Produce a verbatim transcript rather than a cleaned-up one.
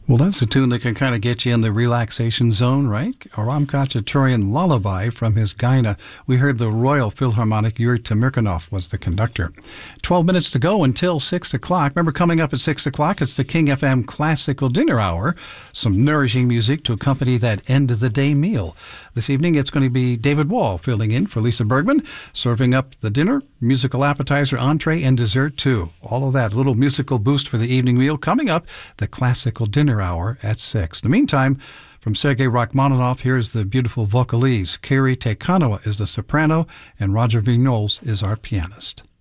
Well, that's a tune that can kind of get you in the relaxation zone, right? Aram Khachaturian Lullaby from his Gaina. We heard the Royal Philharmonic. Yuri Tamirkanov was the conductor. Twelve minutes to go until six o'clock. Remember, coming up at six o'clock, it's the King F M Classical Dinner Hour. Some nourishing music to accompany that end-of-the-day meal. This evening, it's going to be David Wall filling in for Lisa Bergman, serving up the dinner, musical appetizer, entree, and dessert, too. All of that, a little musical boost for the evening meal. Coming up, the Classical Dinner Hour at six. In the meantime, from Sergei Rachmaninoff, here's the beautiful vocalese. Kari Te Kanawa is the soprano, and Roger Vignoles is our pianist.